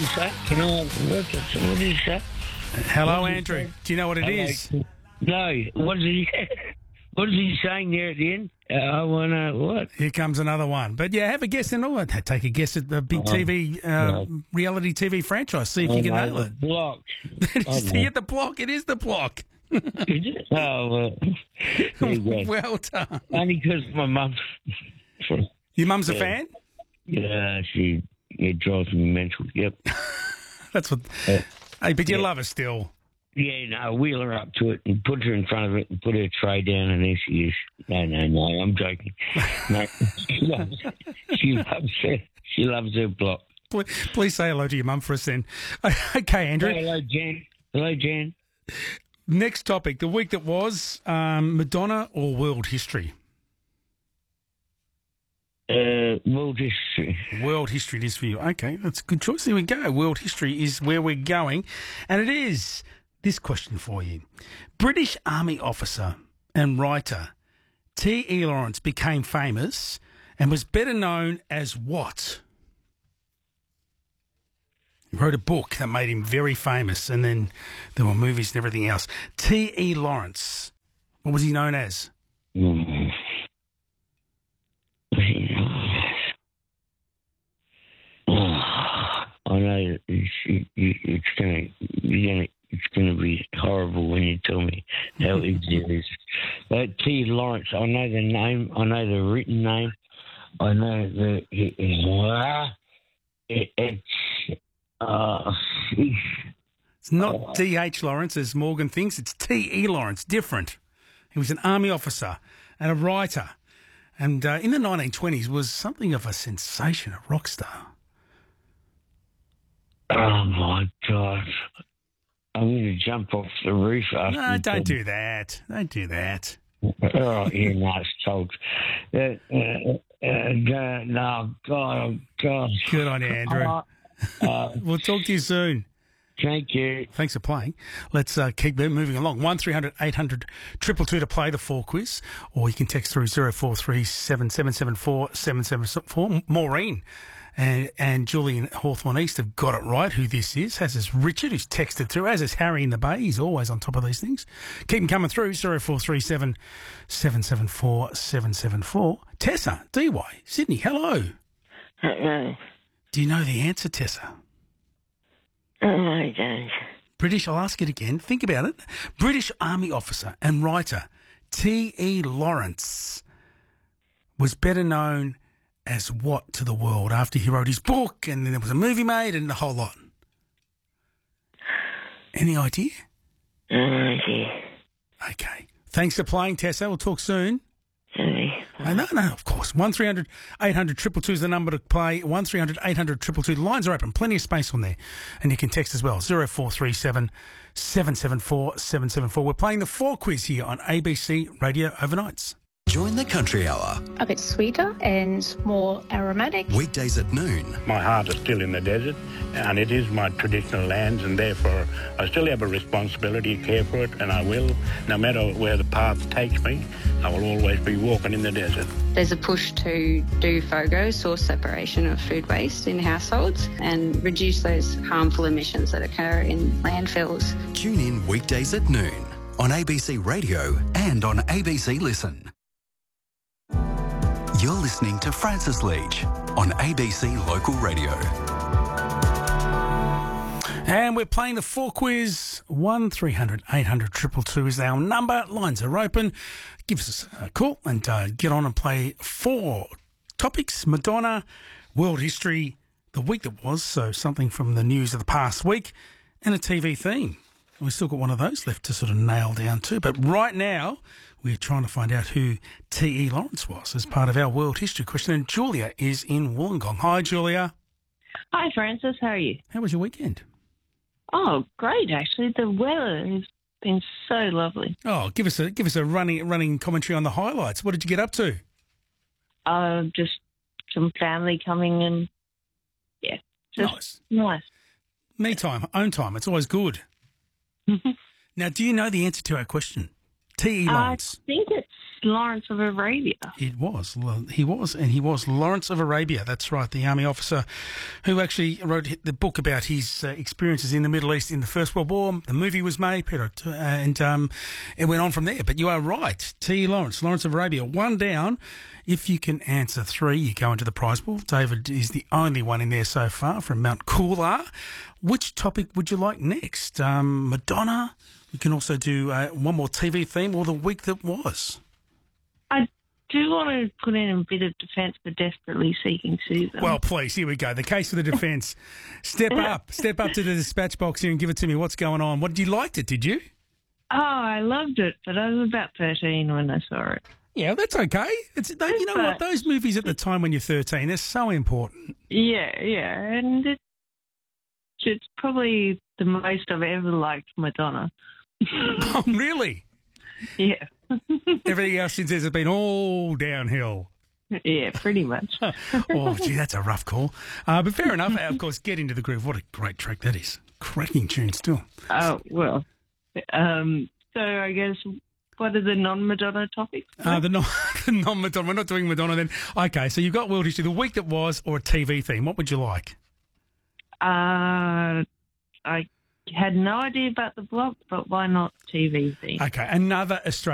say? Can I what did he say? Hello, Andrew. Do you know what it is? No. What is he saying there at the end? I want to what? Here comes another one. But yeah, have a guess and all. Take a guess at the big TV, reality TV franchise. See if you can nail it. Block. See at the block. It is the block. Is it? Oh, well. There you go. Well done. Only because my mum. Your mum's a fan? Yeah, it drives me mental. Yep. That's what. Hey, but you love her still. Yeah, no, wheel her up to it and put her in front of it and put her tray down, and there she is. No, I'm joking. No, she loves her block. Please say hello to your mum for us then. Okay, Andrew. Hello, Jan. Hello, Jan. Next topic, the week that was, Madonna or world history? World history. World history it is for you. Okay, that's a good choice. Here we go. World history is where we're going. And it is this question for you. British Army officer and writer T.E. Lawrence became famous and was better known as what? He wrote a book that made him very famous, and then there were movies and everything else. T.E. Lawrence. What was he known as? I know it's gonna be horrible when you tell me how easy it is. But T. Lawrence, I know the name, I know the written name, I know it's not D.H. Lawrence as Morgan thinks. It's T.E. Lawrence. Different. He was an army officer and a writer, and in the 1920s was something of a sensation, a rock star. Oh my God! I'm going to jump off the roof after. No, don't do that. Don't do that. Oh, yeah, no, it's told. No, God. Good on you, Andrew. We'll talk to you soon. Thank you. Thanks for playing. Let's keep moving along. 1300 800 222 to play the 4 quiz, or you can text through 0437 774 774. Maureen and Julie in Hawthorne East have got it right who this is, as is Richard, who's texted through, as is Harry in the Bay. He's always on top of these things. Keep them coming through, 0437 774 774. Tessa, DY, Sydney, hello. Hello. Do you know the answer, Tessa? Oh, I don't. British, I'll ask it again. Think about it. British Army officer and writer T.E. Lawrence was better known as what to the world after he wrote his book, and then there was a movie made and the whole lot? Any idea? No idea. Okay. Thanks for playing, Tessa. We'll talk soon. Sorry. No, of course. 1300 800 222 is the number to play. 1300 800 222. The lines are open. Plenty of space on there. And you can text as well. 0437 774 774. We're playing the 4 quiz here on ABC Radio Overnights. Join the Country Hour. A bit sweeter and more aromatic. Weekdays at noon. My heart is still in the desert, and it is my traditional lands, and therefore I still have a responsibility to care for it, and I will. No matter where the path takes me, I will always be walking in the desert. There's a push to do FOGO, source separation of food waste in households, and reduce those harmful emissions that occur in landfills. Tune in weekdays at noon on ABC Radio and on ABC Listen. You're listening to Francis Leach on ABC Local Radio. And we're playing the 4 quiz. 1300 800 222 is our number. Lines are open. Give us a call and get on and play 4 topics. Madonna, world history, the week that was, so something from the news of the past week, and a TV theme. We've still got one of those left to sort of nail down too. But right now, we're trying to find out who T.E. Lawrence was as part of our world history question. And Julia is in Wollongong. Hi, Julia. Hi, Francis. How are you? How was your weekend? Oh, great, actually. The weather has been so lovely. Oh, give us a running commentary on the highlights. What did you get up to? Just some family coming and, yeah. Just nice. Me time, own time. It's always good. Now, do you know the answer to our question? T.E. Lawrence. I think it's Lawrence of Arabia. It was. He was Lawrence of Arabia. That's right, the army officer who actually wrote the book about his experiences in the Middle East in the First World War. The movie was made, Peter, and it went on from there. But you are right, T. Lawrence of Arabia. 1 down. If you can answer 3, you go into the prize pool. David is the only one in there so far from Mount Coolabah. Which topic would you like next? Madonna? You can also do one more TV theme or the week that was. I do want to put in a bit of defence for Desperately Seeking Susan. Well, please, here we go. The case for the defence. Step up to the dispatch box here and give it to me. What's going on? What, you liked it, did you? Oh, I loved it, but I was about 13 when I saw it. Yeah, that's okay. You know what? Those movies at the time when you're 13, they're so important. Yeah, and it's probably the most I've ever liked Madonna. Oh, really? Yeah. Everything else since has been all downhill. Yeah, pretty much. Oh, gee, that's a rough call. But fair enough. Of course, Get Into the Groove. What a great track that is. Cracking tune still. Oh, well. So I guess... What are the non-Madonna topics? The non-Madonna. We're not doing Madonna then. Okay, so you've got world history, the week that was, or a TV theme. What would you like? I had no idea about the blog, but why not TV theme? Okay, another Australian.